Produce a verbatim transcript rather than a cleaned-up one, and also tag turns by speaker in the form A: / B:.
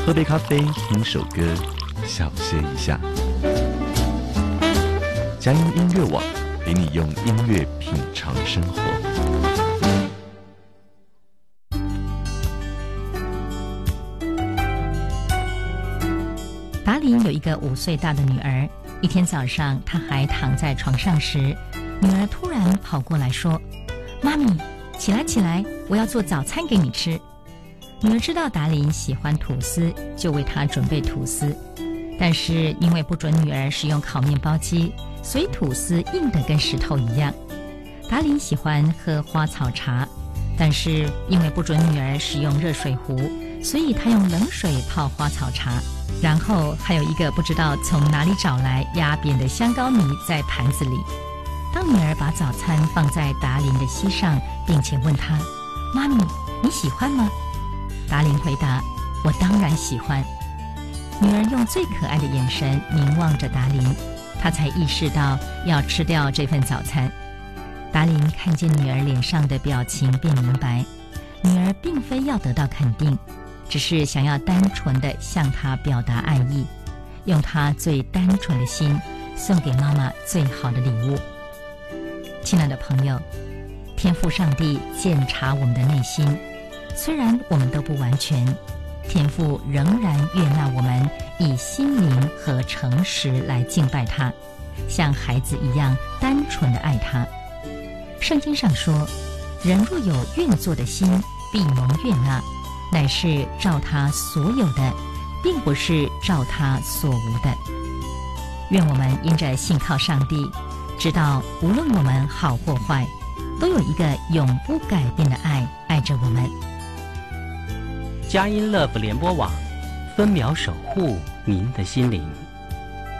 A: 喝杯咖啡，听首歌，小歇一下。佳音音乐网陪你用音乐品尝生活。
B: 达林有一个五岁大的女儿。一天早上，她还躺在床上时，女儿突然跑过来说：“妈咪，起来起来，我要做早餐给你吃。”女儿知道达林喜欢吐司，就为他准备吐司。但是因为不准女儿使用烤面包机，所以吐司硬得跟石头一样。达林喜欢喝花草茶，但是因为不准女儿使用热水壶，所以他用冷水泡花草茶。然后还有一个不知道从哪里找来压扁的香膏泥在盘子里。当女儿把早餐放在达林的膝上，并且问他：“妈咪，你喜欢吗？”达林回答：“我当然喜欢。”女儿用最可爱的眼神凝望着达林，她才意识到要吃掉这份早餐。达林看见女儿脸上的表情，便明白，女儿并非要得到肯定，只是想要单纯地向她表达爱意，用她最单纯的心送给妈妈最好的礼物。亲爱的朋友，天父上帝鉴察我们的内心，虽然我们都不完全，天父仍然悦纳我们以心灵和诚实来敬拜他，像孩子一样单纯地爱他。圣经上说，人若有愿做的心，必蒙悦纳，乃是照他所有的，并不是照他所无的。愿我们因着信靠上帝，知道无论我们好或坏，都有一个永不改变的爱爱着我们。
C: 佳音 Love 联播网，分秒守护您的心灵。